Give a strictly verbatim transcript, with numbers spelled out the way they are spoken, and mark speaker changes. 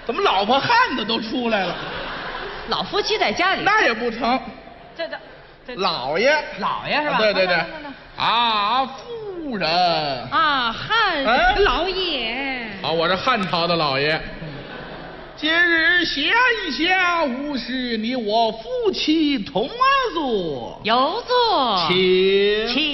Speaker 1: 怎么老婆汉子都出来了？
Speaker 2: 老夫妻在家里，
Speaker 1: 那也不成。
Speaker 2: 这这这
Speaker 1: 老爷，
Speaker 2: 老爷是吧？
Speaker 1: 对对对
Speaker 2: 来来来来，
Speaker 1: 啊，夫人
Speaker 2: 啊，汉
Speaker 1: 哎
Speaker 2: 老爷，
Speaker 1: 好，我是汉朝的老爷。今日闲暇无事，你我夫妻同坐，
Speaker 2: 有座，
Speaker 1: 请。
Speaker 2: 请。